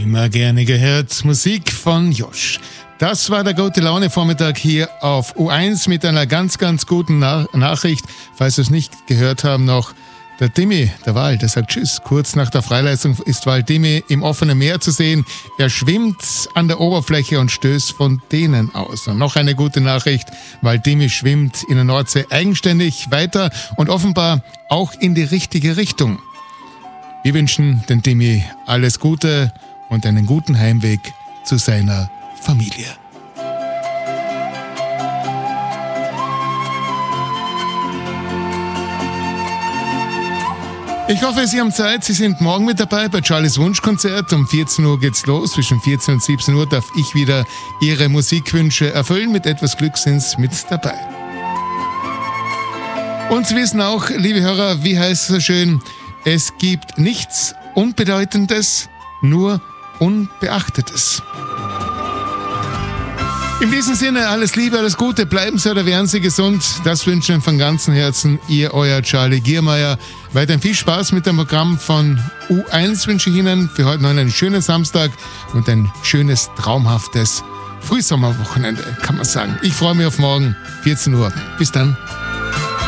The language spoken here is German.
Immer gerne gehört, Musik von Josh. Das war der Gute-Laune-Vormittag hier auf U1 mit einer ganz, ganz guten Nachricht. Falls Sie es nicht gehört haben noch, der Timmy, der Wal, der sagt Tschüss. Kurz nach der Freileistung ist Wal Timmy im offenen Meer zu sehen. Er schwimmt an der Oberfläche und stößt von denen aus. Und noch eine gute Nachricht, Wal Timmy schwimmt in der Nordsee eigenständig weiter und offenbar auch in die richtige Richtung. Wir wünschen den Timmy alles Gute und einen guten Heimweg zu seiner Familie. Ich hoffe, Sie haben Zeit. Sie sind morgen mit dabei bei Charlies Wunschkonzert. Um 14 Uhr geht's los. Zwischen 14 und 17 Uhr darf ich wieder Ihre Musikwünsche erfüllen. Mit etwas Glück sind Sie mit dabei. Und Sie wissen auch, liebe Hörer, wie heißt es so schön, es gibt nichts Unbedeutendes, nur Unbeachtetes. In diesem Sinne, alles Liebe, alles Gute, bleiben Sie oder werden Sie gesund. Das wünschen von ganzem Herzen Ihr, euer Charlie Giermeier. Weiterhin viel Spaß mit dem Programm von U1 wünsche ich Ihnen für heute noch einen schönen Samstag und ein schönes, traumhaftes Frühsommerwochenende, kann man sagen. Ich freue mich auf morgen, 14 Uhr. Bis dann.